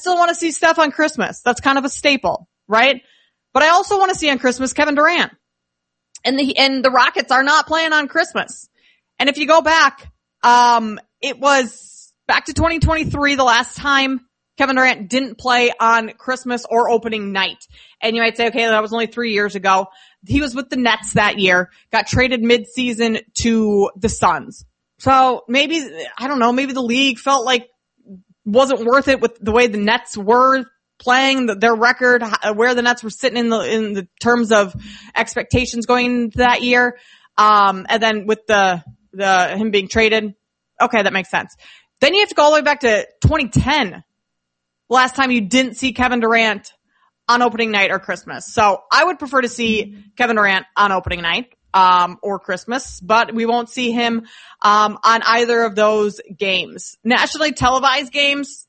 still want to see Steph on Christmas. That's kind of a staple, right? But I also want to see on Christmas Kevin Durant. And the Rockets are not playing on Christmas. And if you go back, it was back to 2023, the last time Kevin Durant didn't play on Christmas or opening night. And you might say, okay, that was only 3 years ago. He was with the Nets that year, got traded mid-season to the Suns. So maybe, I don't know, maybe the league felt like wasn't worth it with the way the Nets were playing, their record, where the Nets were sitting in the terms of expectations going into that year. And then with him being traded, okay, that makes sense. Then you have to go all the way back to 2010. Last time you didn't see Kevin Durant on opening night or Christmas. So I would prefer to see Kevin Durant on opening night, or Christmas, but we won't see him, on either of those games. Nationally televised games,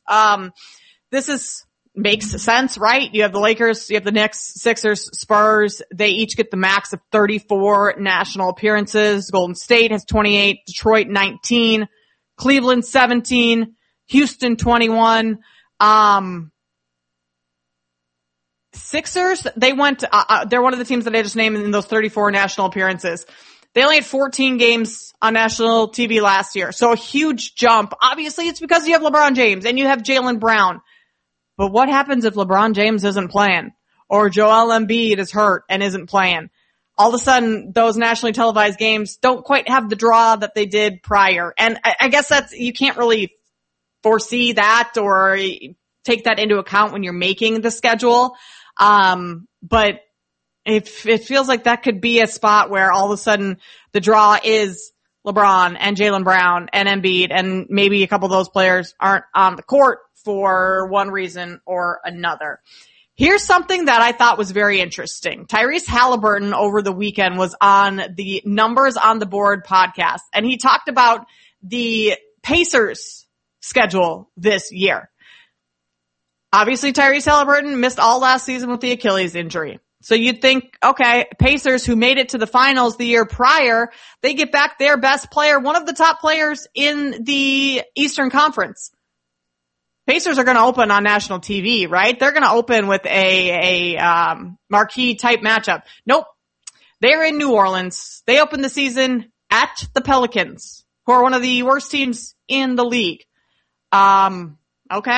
makes sense, right? You have the Lakers, you have the Knicks, Sixers, Spurs. They each get the max of 34 national appearances. Golden State has 28, Detroit 19, Cleveland 17, Houston 21. Sixers, they're one of the teams that I just named in those 34 national appearances. They only had 14 games on national TV last year. So a huge jump. Obviously, it's because you have LeBron James and you have Jaylen Brown. But what happens if LeBron James isn't playing? Or Joel Embiid is hurt and isn't playing? All of a sudden, those nationally televised games don't quite have the draw that they did prior. And I guess you can't really foresee that or take that into account when you're making the schedule. But it feels like that could be a spot where all of a sudden the draw is LeBron and Jaylen Brown and Embiid, and maybe a couple of those players aren't on the court for one reason or another. Here's something that I thought was very interesting. Tyrese Halliburton over the weekend was on the Numbers on the Board podcast, and he talked about the Pacers schedule this year. Obviously, Tyrese Halliburton missed all last season with the Achilles injury. So you'd think, okay, Pacers, who made it to the finals the year prior, they get back their best player, one of the top players in the Eastern Conference. Pacers are going to open on national TV, right? They're going to open with a marquee type matchup. Nope. They're in New Orleans. They opened the season at the Pelicans, who are one of the worst teams in the league. Okay.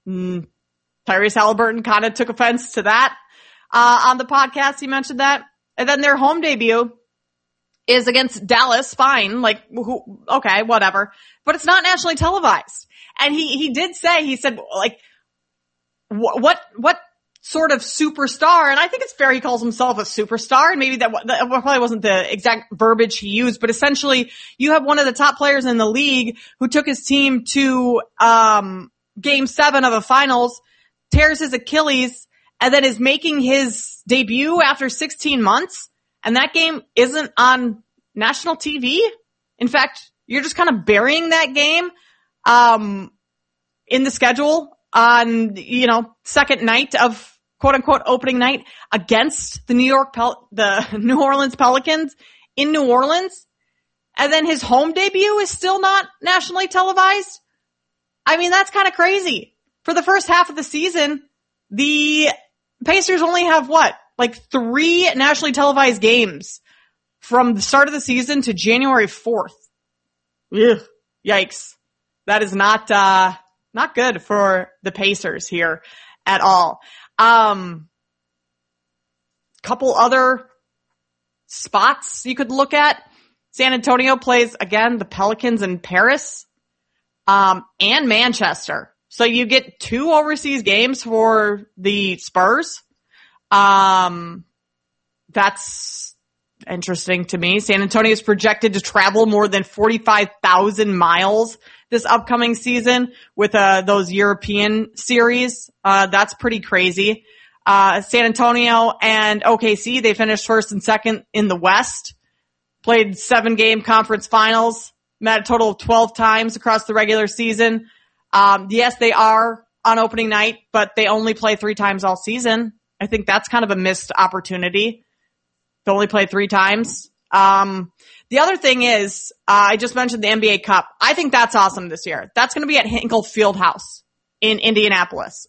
Tyrese Halliburton kind of took offense to that. On the podcast, he mentioned that. And then their home debut is against Dallas. Fine. Okay, whatever. But it's not nationally televised. And he did say, he said, like, what sort of superstar? And I think it's fair he calls himself a superstar. And maybe that probably wasn't the exact verbiage he used, but essentially you have one of the top players in the league who took his team to, game 7 of a finals, tears his Achilles, and then is making his debut after 16 months. And that game isn't on national TV. In fact, you're just kind of burying that game in the schedule on, second night of quote unquote opening night against the New Orleans Pelicans in New Orleans. And then his home debut is still not nationally televised. I mean, that's kind of crazy. For the first half of the season, the Pacers only have 3 nationally televised games from the start of the season to January 4th. Ugh, yikes. That is not good for the Pacers here at all. Couple other spots you could look at. San Antonio plays again the Pelicans in Paris, and Manchester. So you get 2 overseas games for the Spurs. That's interesting to me. San Antonio is projected to travel more than 45,000 miles this upcoming season with those European series. That's pretty crazy. San Antonio and OKC, they finished first and second in the West, played 7-game conference finals, met a total of 12 times across the regular season. Yes, they are on opening night, but they only play 3 times all season. I think that's kind of a missed opportunity to only play 3 times. The other thing is, I just mentioned the NBA Cup. I think that's awesome this year. That's going to be at Hinkle Fieldhouse in Indianapolis.